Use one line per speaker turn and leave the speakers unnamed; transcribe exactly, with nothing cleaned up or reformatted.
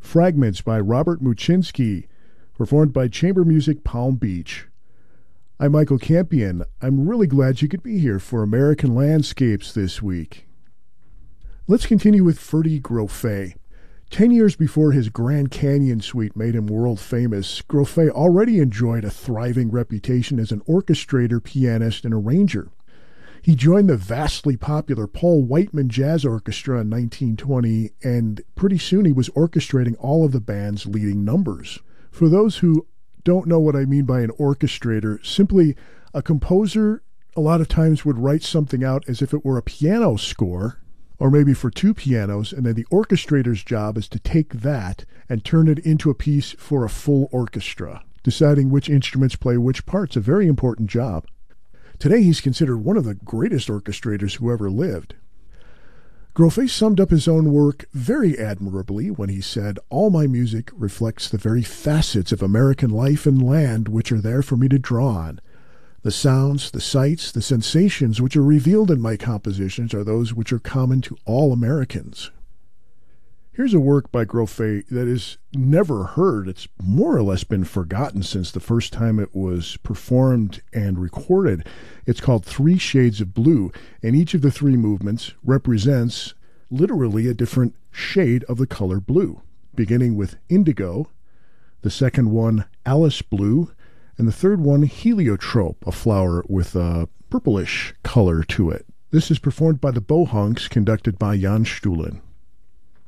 Fragments by Robert Muczynski, performed by Chamber Music Palm Beach. I'm Michael Campion. I'm really glad you could be here for American Landscapes this week. Let's continue with Ferdy Grofé. Ten years before his Grand Canyon suite made him world famous, Grofé already enjoyed a thriving reputation as an orchestrator, pianist, and arranger. He joined the vastly popular Paul Whiteman Jazz Orchestra in nineteen twenty, and pretty soon he was orchestrating all of the band's leading numbers. For those who don't know what I mean by an orchestrator, simply a composer a lot of times would write something out as if it were a piano score, or maybe for two pianos, and then the orchestrator's job is to take that and turn it into a piece for a full orchestra, deciding which instruments play which parts, a very important job. Today he's considered one of the greatest orchestrators who ever lived. Grofé summed up his own work very admirably when he said, "All my music reflects the very facets of American life and land which are there for me to draw on. The sounds, the sights, the sensations which are revealed in my compositions are those which are common to all Americans." Here's a work by Grofé that is never heard. It's more or less been forgotten since the first time it was performed and recorded. It's called Three Shades of Blue, and each of the three movements represents literally a different shade of the color blue, beginning with indigo, the second one Alice blue, and the third one heliotrope, a flower with a purplish color to it. This is performed by the Bohunks, conducted by Jan Stulin.